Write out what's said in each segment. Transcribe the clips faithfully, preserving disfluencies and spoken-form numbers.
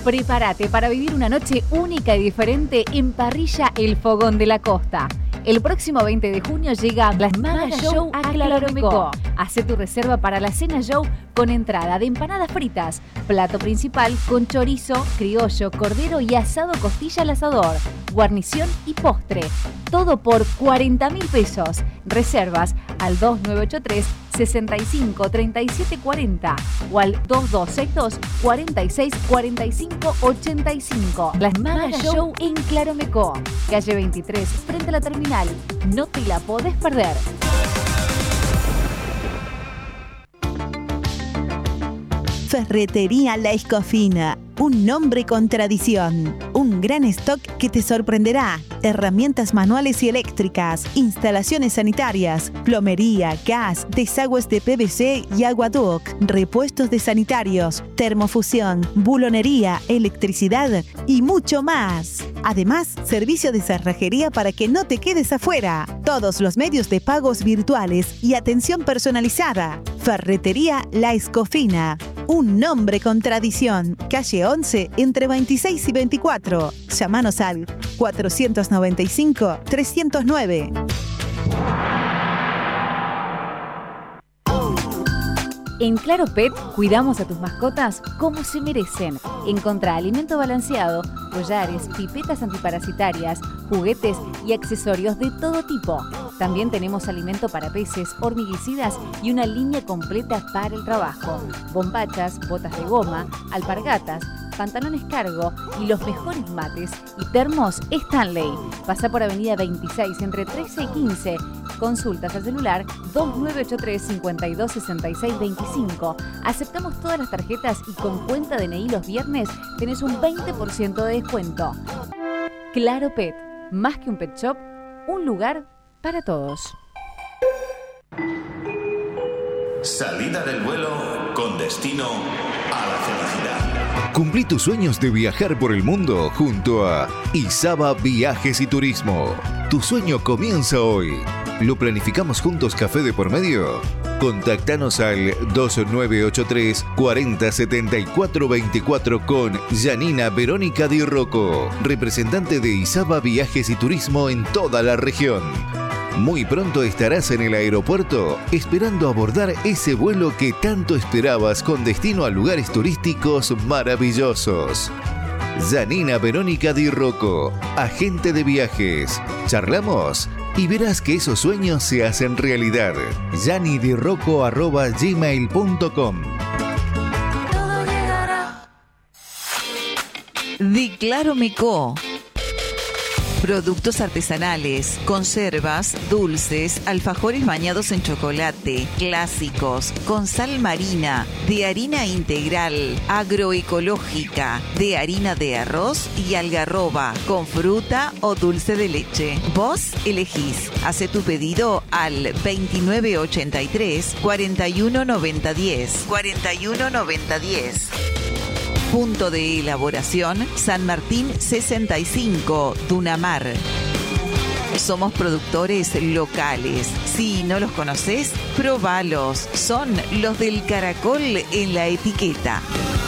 Prepárate para vivir una noche única y diferente en Parrilla El Fogón de la Costa. El próximo veinte de junio llega la Maga Show a Claromecó. Hacé tu reserva para la cena show con entrada de empanadas fritas, plato principal con chorizo, criollo, cordero y asado costilla al asador, guarnición y postre. Todo por cuarenta mil pesos. Reservas al dos nueve ocho tres, sesenta y cinco, treinta y siete cuarenta o al dos dos seis dos, cuarenta y seis, cuarenta y cinco, ochenta y cinco. La Maga Show en Claromecó, calle veintitrés, frente a la terminal. No te la podés perder. Ferretería La Escofina, un nombre con tradición, un gran stock que te sorprenderá, herramientas manuales y eléctricas, instalaciones sanitarias, plomería, gas, desagües de P V C y aguaduc, repuestos de sanitarios, termofusión, bulonería, electricidad y mucho más. Además, servicio de cerrajería para que no te quedes afuera. Todos los medios de pagos virtuales y atención personalizada. Ferretería La Escofina, un nombre con tradición. Calle once, entre veintiséis y veinticuatro. Llámanos al cuatrocientos noventa y cinco, trescientos nueve. En Claro Pet cuidamos a tus mascotas como se merecen. Encontrá alimento balanceado, collares, pipetas antiparasitarias, juguetes y accesorios de todo tipo. También tenemos alimento para peces, hormiguicidas y una línea completa para el trabajo. Bombachas, botas de goma, alpargatas, pantalones cargo y los mejores mates y termos Stanley. Pasa por Avenida veintiséis entre trece y quince. Consultas al celular dos nueve ocho tres, cinco dos, seis seis dos cinco. Aceptamos todas las tarjetas y con cuenta D N I los viernes tenés un veinte por ciento de descuento. Claro Pet, más que un pet shop, un lugar para todos. Salida del vuelo con destino a la felicidad. Cumplí tus sueños de viajar por el mundo junto a Isaba Viajes y Turismo. Tu sueño comienza hoy. ¿Lo planificamos juntos café de por medio? Contactanos al dos nueve ocho tres, cuarenta, setenta y cuatro veinticuatro con Janina Verónica Di Rocco, representante de Isaba Viajes y Turismo en toda la región. Muy pronto estarás en el aeropuerto esperando abordar ese vuelo que tanto esperabas con destino a lugares turísticos maravillosos. Janina Verónica Di Rocco, agente de viajes. Charlamos y verás que esos sueños se hacen realidad. janidirocco arroba gmail punto com. Di Claromecó. Productos artesanales, conservas, dulces, alfajores bañados en chocolate, clásicos, con sal marina, de harina integral, agroecológica, de harina de arroz y algarroba, con fruta o dulce de leche. Vos elegís. Hace tu pedido al veintinueve ochenta y tres, cuarenta y uno noventa diez. cuarenta y uno noventa diez. Punto de elaboración San Martín sesenta y cinco, Dunamar. Somos productores locales. Si no los conocés, probalos. Son los del caracol en la etiqueta.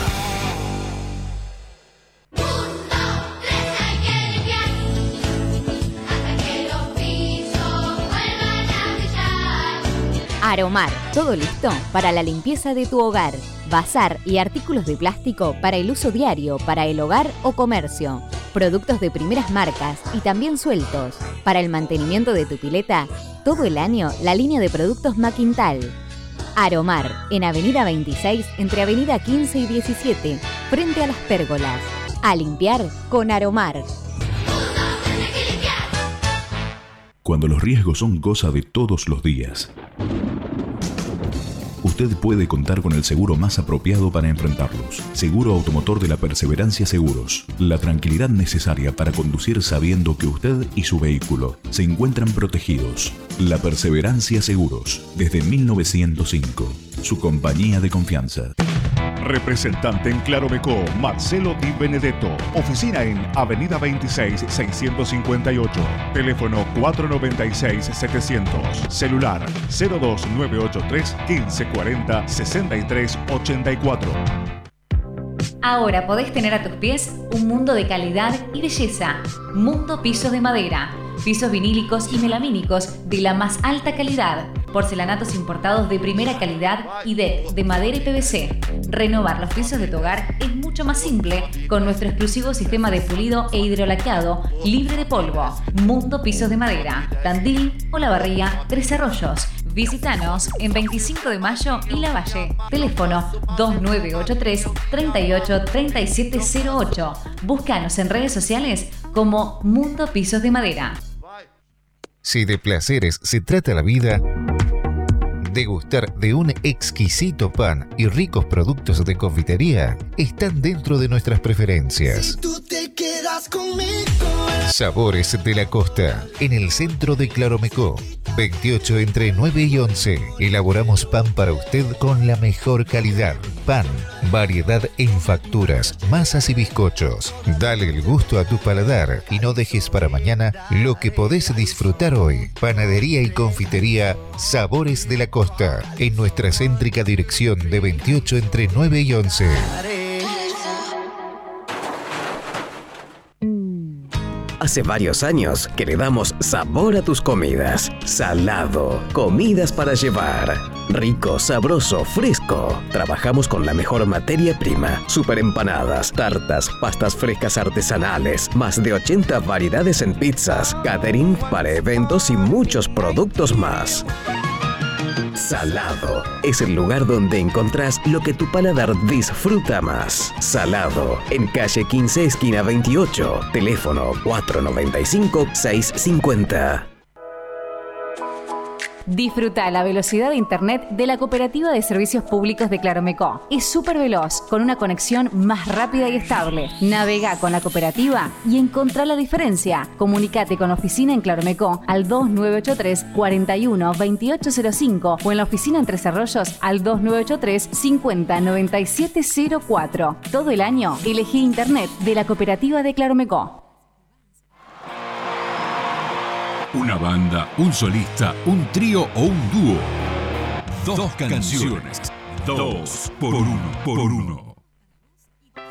Aromar, todo listo para la limpieza de tu hogar. Bazar y artículos de plástico para el uso diario, para el hogar o comercio. Productos de primeras marcas y también sueltos. Para el mantenimiento de tu pileta, todo el año la línea de productos Maquintal. Aromar, en Avenida veintiséis, entre Avenida quince y diecisiete, frente a las pérgolas. A limpiar con Aromar. Cuando los riesgos son cosa de todos los días, usted puede contar con el seguro más apropiado para enfrentarlos. Seguro Automotor de la Perseverancia Seguros. La tranquilidad necesaria para conducir sabiendo que usted y su vehículo se encuentran protegidos. La Perseverancia Seguros, desde mil novecientos cinco. Su compañía de confianza. Representante en Claromecó, Marcelo Di Benedetto. Oficina en Avenida veintiséis, seiscientos cincuenta y ocho. Teléfono cuatro nueve seis, setecientos. Celular cero dos nueve ocho tres, quince cuarenta, sesenta y tres ochenta y cuatro. Ahora podés tener a tus pies un mundo de calidad y belleza. Mundo Pisos de Madera. Pisos vinílicos y melamínicos de la más alta calidad. Porcelanatos importados de primera calidad y de, de madera y P V C. Renovar los pisos de tu hogar es mucho más simple con nuestro exclusivo sistema de pulido e hidrolaqueado libre de polvo. Mundo Pisos de Madera. Tandil, Olavarría, Tres Arroyos. Visítanos en veinticinco de mayo y Lavalle. Teléfono dos nueve ocho tres, treinta y ocho, treinta y siete cero ocho. Búscanos en redes sociales como Mundo Pisos de Madera. Si de placeres se trata la vida, degustar de un exquisito pan y ricos productos de confitería están dentro de nuestras preferencias. Si tú te quedas conmigo. Sabores de la Costa, en el centro de Claromecó. veintiocho entre nueve y once. Elaboramos pan para usted con la mejor calidad. Pan, variedad en facturas, masas y bizcochos. Dale el gusto a tu paladar y no dejes para mañana lo que podés disfrutar hoy. Panadería y confitería Sabores de la Costa, en nuestra céntrica dirección de veintiocho entre nueve y once. Hace varios años que le damos sabor a tus comidas. Salado, comidas para llevar. Rico, sabroso, fresco. Trabajamos con la mejor materia prima. Super empanadas, tartas, pastas frescas artesanales. Más de ochenta variedades en pizzas, catering para eventos y muchos productos más. Salado es el lugar donde encontrás lo que tu paladar disfruta más. Salado, en calle quince, esquina veintiocho. Teléfono cuatro nueve cinco, seis cinco cero. Disfruta la velocidad de internet de la Cooperativa de Servicios Públicos de Claromecó. Es súper veloz, con una conexión más rápida y estable. Navega con la cooperativa y encontrá la diferencia. Comunicate con la oficina en Claromecó al dos nueve ocho tres, cuarenta y uno, veintiocho cero cinco o en la oficina en Tres Arroyos al dos nueve ocho tres, cincuenta, noventa y siete cero cuatro. Todo el año elegí internet de la Cooperativa de Claromecó. Una banda, un solista, un trío o un dúo. Dos, Dos canciones. Dos por uno, por uno.